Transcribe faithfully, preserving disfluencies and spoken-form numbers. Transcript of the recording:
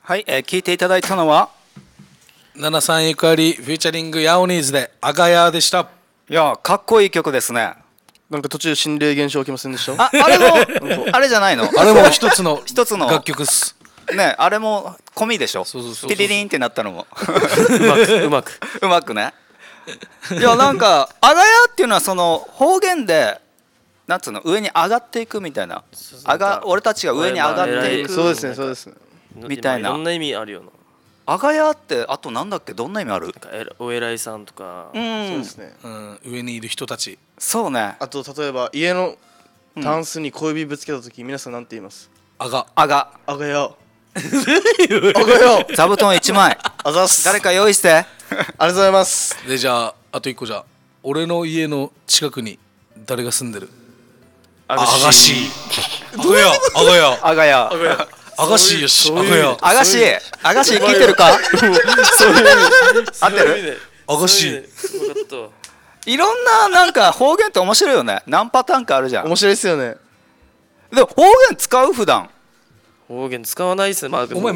はい、えー、聞いていただいたのはななさんゆかりフューチャリングヤオニーズでアガヤでした。 いやかっこいい曲ですね。 なんか途中心霊現象起きませんでした？ あ、あれもあれじゃないの？ あれも一つの一つの楽曲っすね。あれも込みでしょ。 そうそうそうそう、 ティリリンってなったのもうまくうまくうまくね。いやなんかアガヤっていうのはその方言でなんつうの上に上がっていくみたいな、あが俺たちが上に上がっていく、 そうですねそうですねみたいな。 いろんな意味あるよな。 アガヤってあとなんだっけ、どんな意味ある？ なんかえらお偉いさんとか、 うん、 そうですね、 うん、上にいる人たち。 そうね。 あと例えば家のタンスに小指ぶつけたとき、皆さんなんて言います？ アガアガあがやあがや座布団いちまいあざっす。 誰か用意して。 ありがとうございます。 でじゃああと一個、じゃあ俺の家の近くに誰が住んでる？ アアガシー。アガヤアガヤアガヤアガシーよし。アガヤアガシーアガシー聞いてるか？ そういう意味。 合ってる？ アガシー。 分かった。 いろんななんか方言って面白いよね。何パターンかあるじゃん。 面白いですよね。 でも方言使う普段？ 方言使わないっすね。まあでもお前